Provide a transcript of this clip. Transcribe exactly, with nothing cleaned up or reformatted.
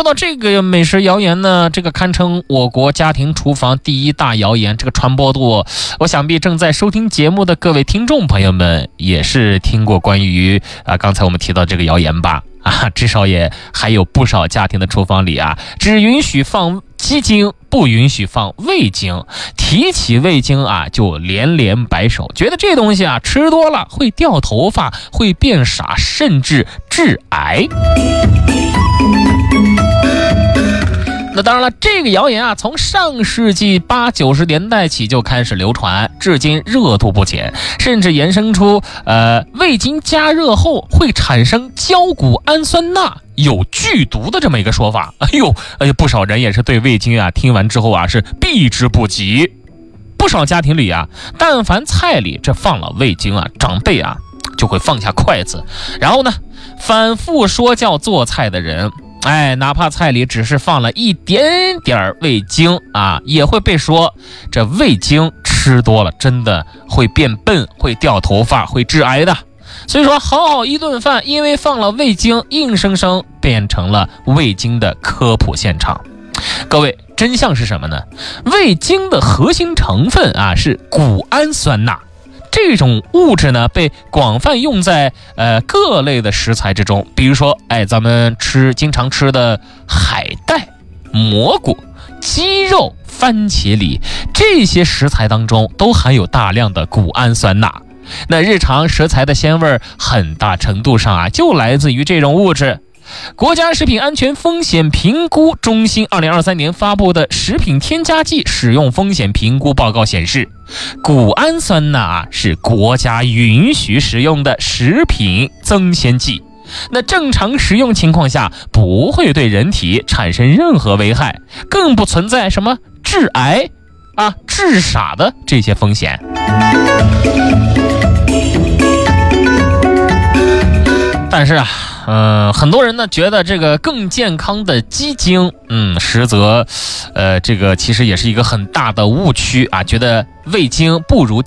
到这个美食谣言呢，这个堪称我国家庭厨房第一大谣言，这个传播度，我想必正在收听节目的各位听众朋友们也是听过关于啊刚才我们提到这个谣言吧？啊，至少也还有不少家庭的厨房里啊，只允许放鸡精，不允许放味精。提起味精啊，就连连摆手，觉得这东西啊吃多了会掉头发，会变傻，甚至致癌。那当然了，这个谣言啊，从上世纪八九十年代起就开始流传，至今热度不减，甚至延伸出呃味精加热后会产生焦谷氨酸钠，有剧毒的这么一个说法。哎呦，哎呦，不少人也是对味精啊听完之后啊是避之不及。不少家庭里啊，但凡菜里这放了味精啊，长辈啊就会放下筷子，然后呢反复说教做菜的人。哎，哪怕菜里只是放了一点点味精啊，也会被说这味精吃多了真的会变笨，会掉头发，会致癌的。所以说好好一顿饭因为放了味精，硬生生变成了味精的科普现场。各位，真相是什么呢？味精的核心成分啊是谷氨酸钠，这种物质呢被广泛用在呃各类的食材之中，比如说哎咱们吃经常吃的海带、蘑菇、鸡肉、番茄里，这些食材当中都含有大量的谷氨酸钠。那日常食材的鲜味很大程度上啊就来自于这种物质。国家食品安全风险评估中心二零二三年发布的食品添加剂使用风险评估报告显示，谷氨酸钠是国家允许使用的食品增鲜剂。那正常食用情况下不会对人体产生任何危害，更不存在什么致癌啊、致傻的这些风险。但是啊呃，很多人呢觉得这个更健康的鸡精，嗯，实则，呃，这个其实也是一个很大的误区啊，觉得味精不如